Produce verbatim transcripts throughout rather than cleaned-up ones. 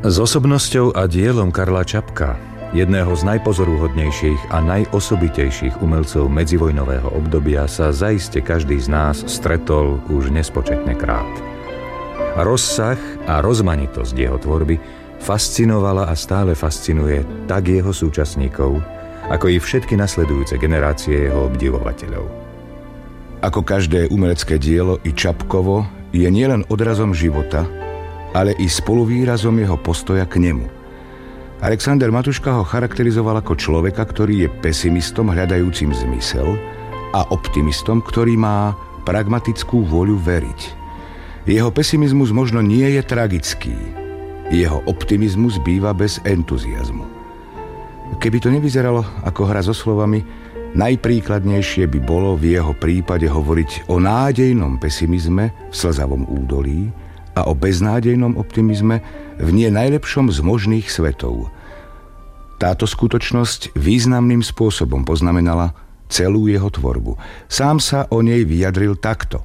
S osobnosťou a dielom Karla Čapka, jedného z najpozoruhodnejších a najosobitejších umelcov medzivojnového obdobia, sa zaiste každý z nás stretol už nespočetne krát. Rozsah a rozmanitosť jeho tvorby fascinovala a stále fascinuje tak jeho súčasníkov, ako i všetky nasledujúce generácie jeho obdivovateľov. Ako každé umelecké dielo, i Čapkovo je nielen odrazom života, ale i spoluvýrazom jeho postoja k nemu. Alexander Matuška ho charakterizoval ako človeka, ktorý je pesimistom hľadajúcim zmysel a optimistom, ktorý má pragmatickú vôľu veriť. Jeho pesimizmus možno nie je tragický. Jeho optimizmus býva bez entuziazmu. Keby to nevyzeralo ako hra so slovami, najpríkladnejšie by bolo v jeho prípade hovoriť o nádejnom pesimizme v slzavom údolí a o beznádejnom optimizme v nie najlepšom z možných svetov. Táto skutočnosť významným spôsobom poznamenala celú jeho tvorbu. Sám sa o nej vyjadril takto.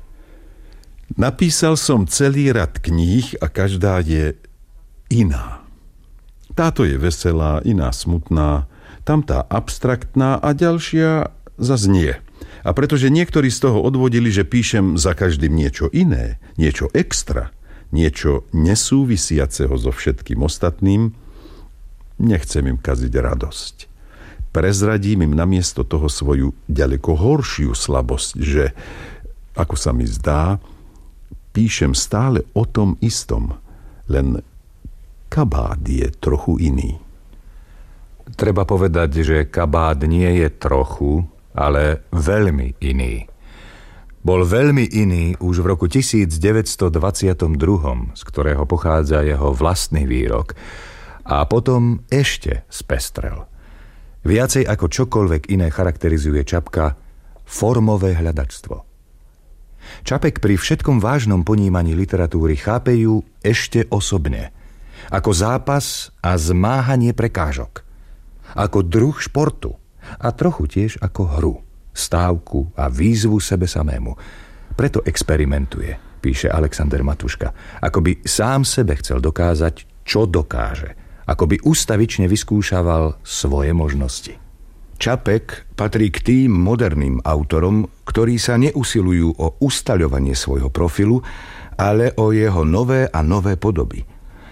Napísal som celý rad kníh a každá je iná. Táto je veselá, iná smutná, tamtá abstraktná a ďalšia zas nie. A pretože niektorí z toho odvodili, že píšem za každým niečo iné, niečo extra, niečo nesúvisiaceho so všetkým ostatným, nechcem im kaziť radosť. Prezradím im namiesto toho svoju ďaleko horšiu slabosť, že, ako sa mi zdá, píšem stále o tom istom, len kabát je trochu iný. Treba povedať, že kabát nie je trochu, ale veľmi iný. Bol veľmi iný už v roku devätnásťstodvadsaťdva, z ktorého pochádza jeho vlastný výrok, a potom ešte spestrel. Viacej ako čokoľvek iné charakterizuje Čapka formové hľadačstvo. Čapek pri všetkom vážnom ponímaní literatúry chápe ju ešte osobne, ako zápas a zmáhanie prekážok, ako druh športu a trochu tiež ako hru, stávku a výzvu sebe samému. Preto experimentuje, píše Alexander Matuška, ako by sám sebe chcel dokázať, čo dokáže, ako by ustavične vyskúšaval svoje možnosti. Čapek patrí k tým moderným autorom, ktorí sa neusilujú o ustaľovanie svojho profilu, ale o jeho nové a nové podoby.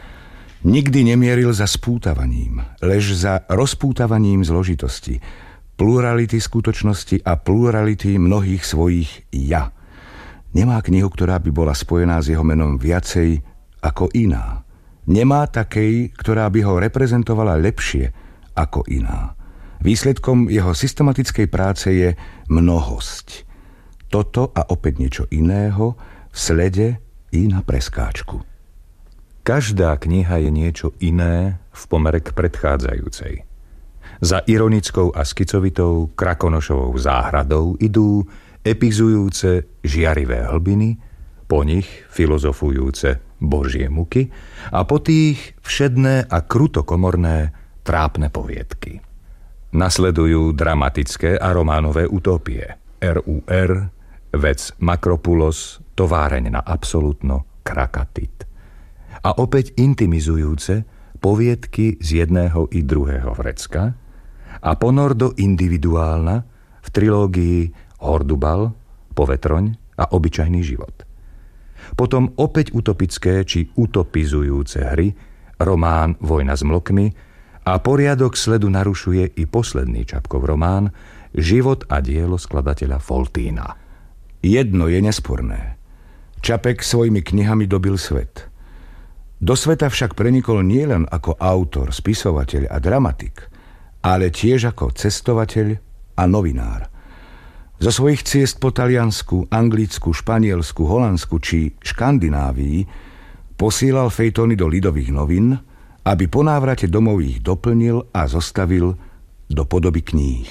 Nikdy nemieril za spútavaním, lež za rozpútavaním zložitosti, plurality skutočnosti a plurality mnohých svojich ja. Nemá knihu, ktorá by bola spojená s jeho menom viacej ako iná. Nemá takej, ktorá by ho reprezentovala lepšie ako iná. Výsledkom jeho systematickej práce je mnohosť. Toto a opäť niečo iného v slede i na preskáčku. Každá kniha je niečo iné v pomere k predchádzajúcej. Za ironickou a skicovitou Krakonošovou záhradou idú epizujúce žiarivé hlbiny, po nich filozofujúce božie muky a po tých všedné a krutokomorné trápne poviedky. Nasledujú dramatické a románové utopie er ú er, Vec Makropulos, Továreň na absolútno, Krakatit. A opäť intimizujúce poviedky z jedného i druhého vrecka a ponor do individuálna v trilógii Hordubal, Povetroň a Obyčajný život. Potom opäť utopické či utopizujúce hry, román Vojna s mlokmi a poriadok sledu narušuje i posledný Čapkov román Život a dielo skladateľa Foltína. Jedno je nesporné. Čapek svojimi knihami dobil svet. Do sveta však prenikol nielen ako autor, spisovateľ a dramatik, ale tiež ako cestovateľ a novinár. Zo svojich ciest po Taliansku, Anglicku, Španielsku, Holandsku či Škandinávii posílal fejtóny do Lidových novín, aby po návrate domov ich doplnil a zostavil do podoby kníh.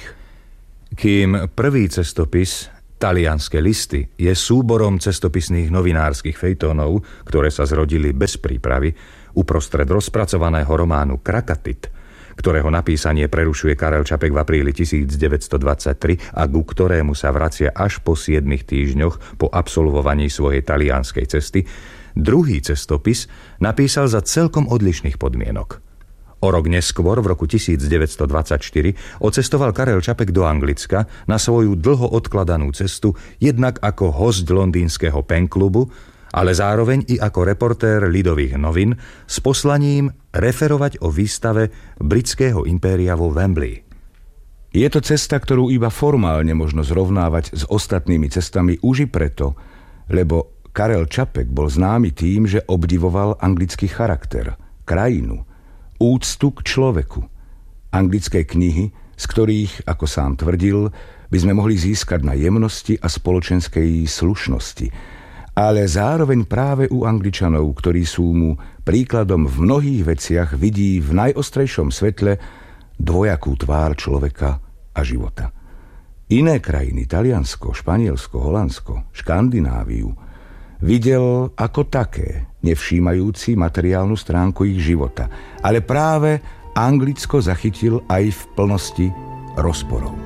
Kým prvý cestopis, Talianske listy, je súborom cestopisných novinárskych fejtónov, ktoré sa zrodili bez prípravy uprostred rozpracovaného románu Krakatit, ktorého napísanie prerušuje Karel Čapek v apríli devätnásťstodvadsaťtri a ku ktorému sa vracia až po siedmich týždňoch po absolvovaní svojej talianskej cesty, druhý cestopis napísal za celkom odlišných podmienok. O rok neskôr, v roku devätnásťstodvadsaťštyri, odcestoval Karel Čapek do Anglicka na svoju dlho odkladanú cestu jednak ako hosť londýnskeho penklubu, ale zároveň i ako reportér Lidových novín s poslaním referovať o výstave britského impéria vo Wembley. Je to cesta, ktorú iba formálne možno zrovnávať s ostatnými cestami už i preto, lebo Karel Čapek bol známy tým, že obdivoval anglický charakter, krajinu, úctu k človeku. Anglické knihy, z ktorých, ako sám tvrdil, by sme mohli získať na jemnosti a spoločenskej slušnosti, ale zároveň práve u Angličanov, ktorí sú mu príkladom v mnohých veciach, vidí v najostrejšom svetle dvojakú tvár človeka a života. Iné krajiny, Taliansko, Španielsko, Holandsko, Škandináviu, videl ako také, nevšímajúci materiálnu stránku ich života, ale práve Anglicko zachytil aj v plnosti rozporov.